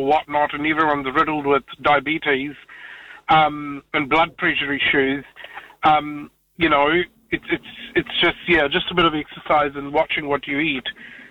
or whatnot, and everyone's riddled with diabetes and blood pressure issues. It's just a bit of exercise and watching what you eat.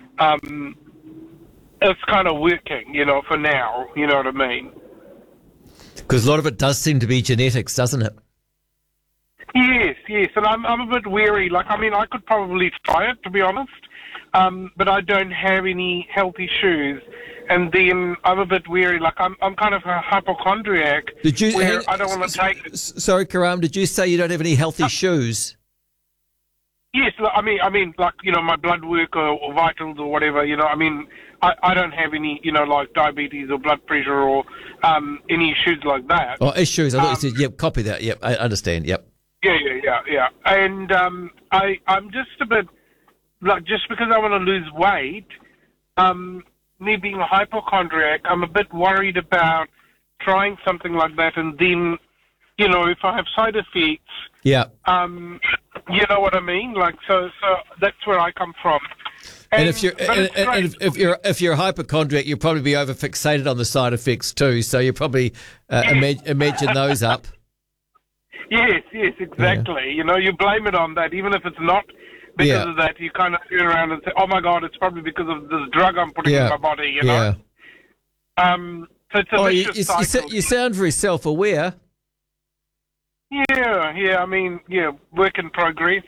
It's kind of working, for now. You know what I mean? Because a lot of it does seem to be genetics, doesn't it? Yes, and I'm a bit wary. I could probably try it, to be honest, but I don't have any health issues, and then I'm a bit wary. I'm kind of a hypochondriac. I don't want to take it. Sorry, Karam, did you say you don't have any healthy shoes? Yes, my blood work or vitals or whatever. I don't have any, diabetes or blood pressure or any issues like that. Oh, issues. I thought you said, yep, copy that. Yep, I understand. Yep. Yeah. And I'm just a bit, just because I want to lose weight, me being a hypochondriac, I'm a bit worried about trying something like that, and then, if I have side effects, yeah, you know what I mean? So that's where I come from. And if you're a hypochondriac, you'll probably be over fixated on the side effects too. So you probably imagine those up. Yes, exactly. Yeah. You blame it on that, even if it's not because of that. You kind of turn around and say, "Oh my God, it's probably because of this drug I'm putting in my body." Yeah. So it's a vicious cycle. You sound very self-aware. Yeah. Work in progress.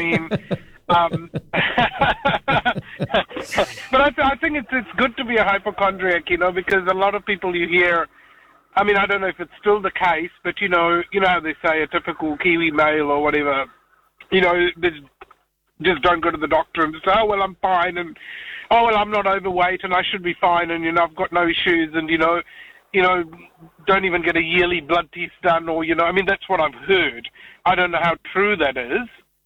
But I think it's good to be a hypochondriac, because a lot of people you hear, I don't know if it's still the case, but you know how they say a typical Kiwi male or whatever, they just don't go to the doctor and say, oh, well, I'm fine, and oh, well, I'm not overweight and I should be fine, and I've got no issues, and don't even get a yearly blood test done, or that's what I've heard. I don't know how true that is.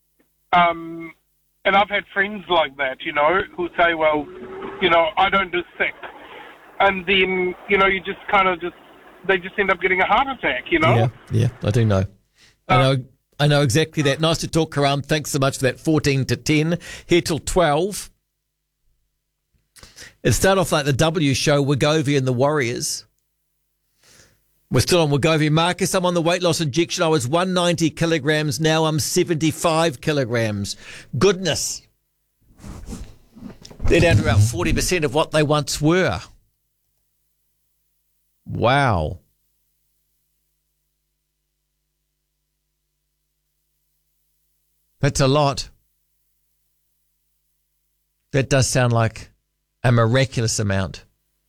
And I've had friends like that, who say, well, I don't do sick. And then, you just they just end up getting a heart attack, Yeah, I do know. I know exactly that. Nice to talk, Karam. Thanks so much for that. 14 to 10, here till 12. It started off like the W show, Wegovy and the Warriors. We're still on Wegovy. Marcus, I'm on the weight loss injection. I was 190 kilograms. Now I'm 75 kilograms. Goodness. They're down to about 40% of what they once were. Wow. That's a lot. That does sound like a miraculous amount.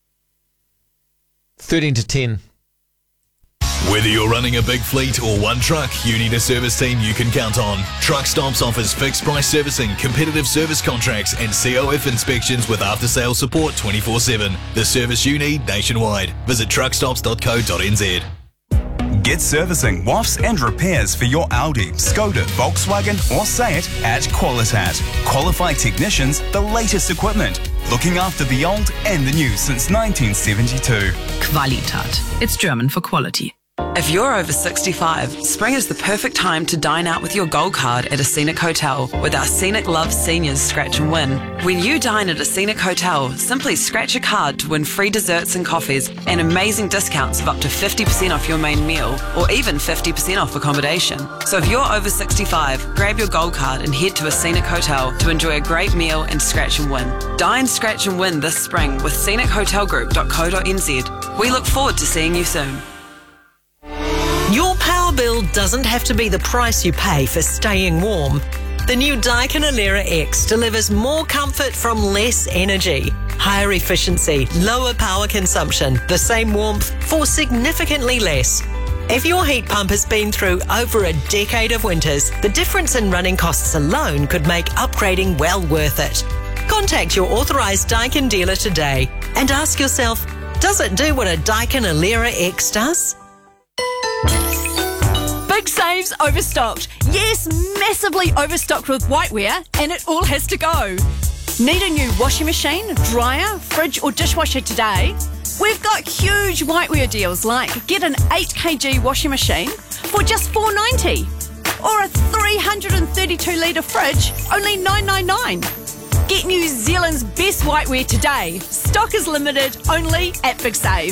13 to 10. Whether you're running a big fleet or one truck, you need a service team you can count on. Truck Stops offers fixed price servicing, competitive service contracts and COF inspections with after-sales support 24/7. The service you need nationwide. Visit truckstops.co.nz. Get servicing, wafts and repairs for your Audi, Skoda, Volkswagen or Seat at Qualitat. Qualified technicians, the latest equipment. Looking after the old and the new since 1972. Qualitat. It's German for quality. If you're over 65, spring is the perfect time to dine out with your gold card at a Scenic Hotel with our Scenic Love Seniors Scratch and Win. When you dine at a Scenic Hotel, simply scratch a card to win free desserts and coffees and amazing discounts of up to 50% off your main meal or even 50% off accommodation. So if you're over 65, grab your gold card and head to a Scenic Hotel to enjoy a great meal and scratch and win. Dine, scratch and win this spring with scenichotelgroup.co.nz. We look forward to seeing you soon. Your power bill doesn't have to be the price you pay for staying warm. The new Daikin Alera X delivers more comfort from less energy, higher efficiency, lower power consumption, the same warmth for significantly less. If your heat pump has been through over a decade of winters, the difference in running costs alone could make upgrading well worth it. Contact your authorised Daikin dealer today and ask yourself, does it do what a Daikin Alera X does? Big Saves overstocked. Yes, massively overstocked with whiteware, and it all has to go. Need a new washing machine, dryer, fridge or dishwasher today? We've got huge whiteware deals like get an 8kg washing machine for just $4.90 or a 332 litre fridge, only $9.99. Get New Zealand's best whiteware today. Stock is limited only at Big Save.